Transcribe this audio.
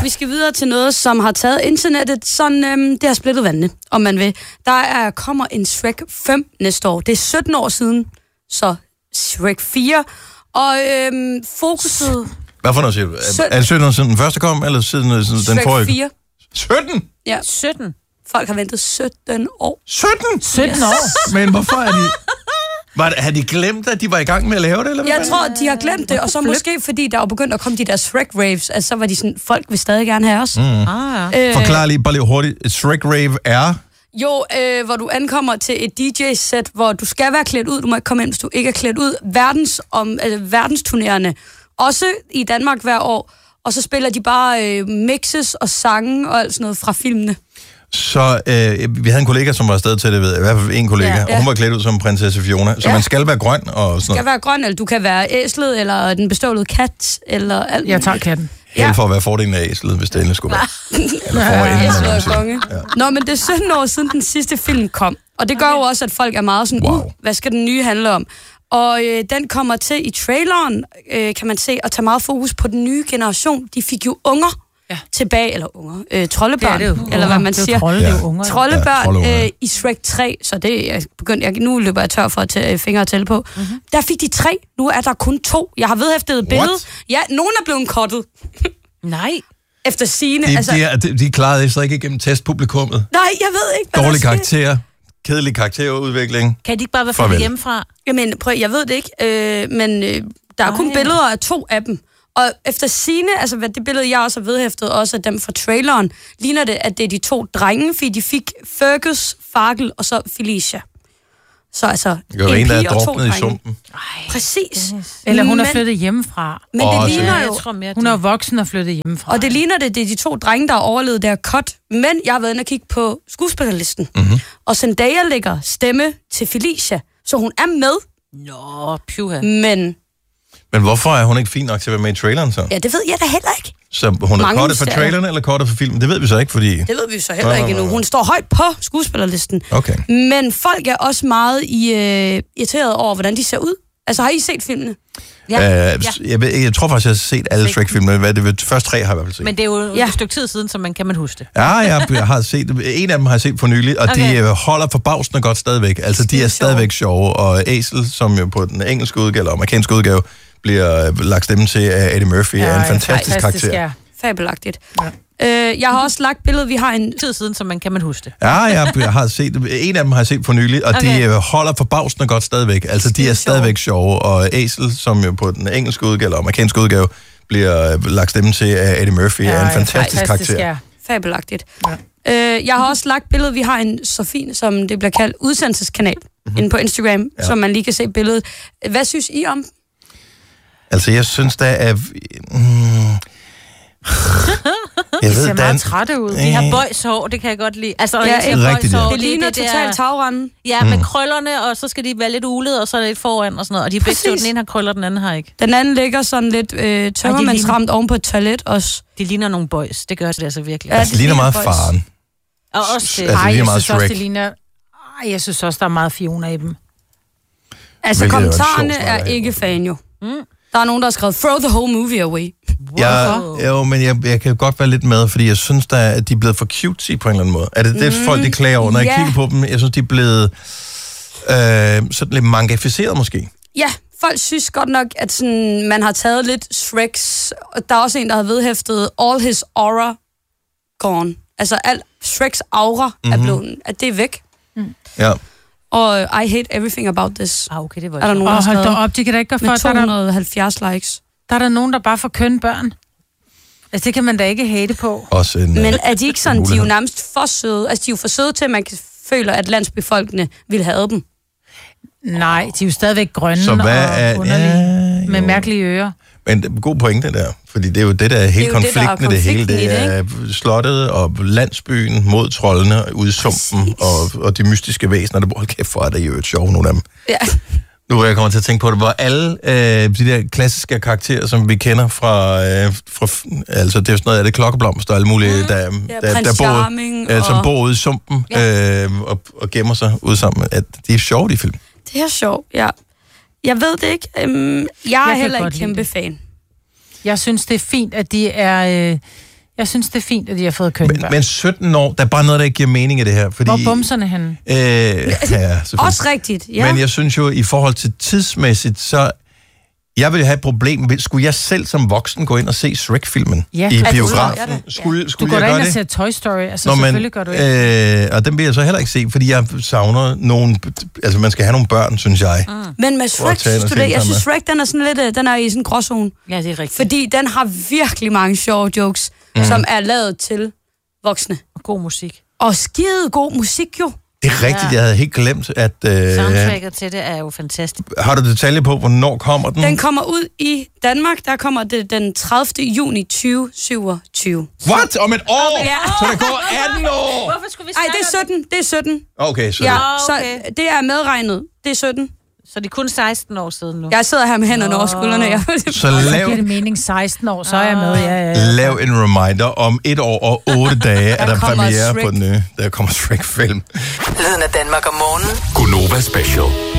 Vi skal videre til noget, som har taget internettet, sådan det har splittet vandene, om man vil. Kommer en Shrek 5 næste år. Det er 17 år siden, så Shrek 4. Og fokuset... Hvad for noget siger du? Er det 17 år siden den første kom, eller siden den forrige? Shrek 4. 17? Ja. 17? Folk har ventet 17 år. 17 år? Men hvorfor er de... Har de glemt, at de var i gang med at lave det? Eller Jeg tror, de har glemt det, og så måske fordi der var begyndt at komme de der Shrek-raves, altså så var de sådan, folk vil stadig gerne have os. Forklar lige, bare lige hurtigt. Shrek-rave er... Jo, hvor du ankommer til et DJ-sæt, hvor du skal være klædt ud. Du må ikke komme ind, hvis du ikke er klædt ud. Verdensturnerende. Også i Danmark hver år. Og så spiller de bare mixes og sange og alt sådan noget fra filmene. Så vi havde en kollega, som var afsted til det, ved jeg. I hvert fald en kollega. Ja. Og hun var klædt ud som prinsesse Fiona. Så man skal være grøn og sådan noget. Skal være grøn, eller du kan være æslet, eller den bestålede kat, eller alt. Jeg tager katten. Helt for at være fordelen af æslet, hvis det endelig skulle være. Eller for at æslet og konge. Ja. Nå, men det er 17 år siden den sidste film kom. Og det gør jo også, at folk er meget sådan, hvad skal den nye handle om? Og den kommer til i traileren, kan man se, at tage meget fokus på den nye generation. De fik jo unger tilbage, eller unger, troldebørn, eller hvad man siger. Troldebørn i Shrek 3, så det begyndte jeg, nu løber jeg tør for at tage fingre og tælle på. Der fik de 3, nu er der kun 2. Jeg har vedhæftet et billede. Ja, nogen er blevet cuttet. Nej. Efter sigende. De klarede sig ikke igennem testpublikummet. Nej, jeg ved ikke, dårlige karakterer. Kedelig karakterudvikling. Kan de ikke bare være flyttet hjemmefra? Jamen, prøv, jeg ved det ikke, men der er kun billeder af 2 af dem. Og efter sigende, altså det billede, jeg også har vedhæftet, også af dem fra traileren, ligner det, at det er de 2 drenge, fordi de fik Fergus, Farkel og så Felicia. Så altså, en der er druknet i sumpen. Præcis. Eller hun er flyttet hjemmefra. Men det ligner jo... Hun er voksen og flyttet hjemmefra. Og det ligner det er de 2 drenge, der har overlevet der cut. Men jeg har været inde og kigge på skuespillerlisten. Og Zendaya lægger stemme til Felicia, så hun er med. Nå, pyha. Men hvorfor er hun ikke fin nok til at være med i traileren så? Ja, det ved jeg da heller ikke. Så hun er kortet for traileren eller kortet for filmen? Det ved vi så ikke, fordi... Det ved vi så heller ikke endnu. Hun står højt på skuespillerlisten. Okay. Men folk er også meget irriteret over, hvordan de ser ud. Altså, har I set filmene? Ja. Jeg tror faktisk, jeg har set alle Shrek-filmene. Det første 3 har jeg i hvert fald set. Men det er jo et stykke tid siden, så kan man huske det. Ja, jeg har set en af dem har jeg set for nylig, og de holder forbavsende godt stadigvæk. Altså, de er stadigvæk sjove. Og Æsel, som jo på den engelske udgave, eller amerikanske udgave, bliver lagt stemme til af Eddie Murphy, er en fantastisk karakter. Ja. Fabelagtigt. Ja. Jeg har også lagt billedet, vi har en tid siden, så kan man huske det. Ja, jeg har set en af dem har jeg set for nylig, og de holder forbavsende godt stadigvæk. Altså, de er stadigvæk sjove. Og Æsel, som jo på den engelske udgave, eller amerikanske udgave, bliver lagt stemme til af Eddie Murphy, er en fantastisk karakter. Ja. Fabelagtigt. Ja. Jeg har også lagt billedet, vi har en så fin, som det bliver kaldt, udsendelseskanal inde på Instagram, så man lige kan se billedet. Hvad synes I om? Altså, jeg synes, der er... De ser meget trætte ud. De har bøjshår, det kan jeg godt lide. Altså, det ligner totalt tagrende. Ja, med krøllerne, og så skal de være lidt ulet, og så lidt foran og sådan noget. Og de begge to, den ene har krøller, den anden har ikke. Den anden ligger sådan lidt tømmermandsramt oven på et toilet også. De ligner nogle bøjs, det gør det altså virkelig. Ja, det ligner meget faren. Og også det. Altså, det ligner meget Shrek. Jeg synes også, der er meget Fiona i dem. Altså, kommentarerne er ikke fan jo. Der er nogen, der har skrevet, throw the whole movie away. Men jeg kan godt være lidt med, fordi jeg synes, at de er blevet for cutesy på en eller anden måde. Er det folk, de klager over? Når jeg kigger på dem, jeg synes, de er blevet sådan lidt mangaficeret måske. Ja, folk synes godt nok, at sådan, man har taget lidt Shreks. Der er også en, der har vedhæftet all his aura gone. Altså, al Shreks aura er blevet, at det er væk. Ja. Og I hate everything about this. Okay, det var er der nogen, der hold da op, de kan da ikke gøre for. Med 270 likes. Der er der nogen, der bare får kønne børn. Altså, det kan man da ikke hate på. Men er de ikke sådan, de er jo nærmest for søde. Altså, de er jo for søde til, at man føler, at landsbefolkkene vil have dem. Nej, de er jo stadigvæk grønne og underlige, med mærkelige ører. Men god pointe der, fordi det er jo det, der er helt konflikten det hele. Det er slottet og landsbyen mod troldene ude i sumpen og de mystiske væsener, der bor. Hold kæft, for er der jo et sjov, nogle af dem. Ja. Nu er jeg kommet til at tænke på det, hvor alle de der klassiske karakterer, som vi kender fra altså det er sådan noget af det Klokkeblomst og alle mulige, som bor ude i sumpen og gemmer sig ude sammen. At de er sjove, de film. Det er sjovt, ja. Jeg ved det ikke. Jeg er heller ikke kæmpe fan. Jeg synes, det er fint, at de er Jeg synes, det er fint, at de har fået kønnebørn. Men 17 år, der er bare noget, der ikke giver mening i det her. Fordi, hvor bumserne henne? Også rigtigt, ja. Men jeg synes jo, i forhold til tidsmæssigt, så... Jeg ville have et problem. Skulle jeg selv som voksen gå ind og se Shrek-filmen i biografen? Skulle du går jeg ind og ser Toy Story, altså selvfølgelig gør du ikke. Og den vil jeg så heller ikke se, fordi jeg savner nogen... Altså, man skal have nogle børn, synes jeg. Men med Shrek, jeg synes Shrek, den er sådan lidt... Den er i sådan en gråzone. Ja, det er rigtigt. Fordi den har virkelig mange sjove jokes, som er lavet til voksne. Og god musik. Og skide god musik, jo. Det er rigtigt, jeg havde helt glemt, at... Soundtracket til det er jo fantastisk. Har du detaljer på, hvornår kommer den? Den kommer ud i Danmark, der kommer det den 30. juni 2027. What? Om et år? Ja. Så det går 18 år? Hvorfor skulle vi det er 17. Okay, så... Ja, så det er medregnet. Det er 17. Så det er kun 16 år siden nu. Jeg sidder her med hænderne over skuldrene. Så lav... giver det mening 16 år, så er jeg med. Ja. Lav en reminder om 1 år og 8 dage, er der premiere på den nye. Der kommer Shrek-film. Lyden af Danmark om morgenen. Gunova Special.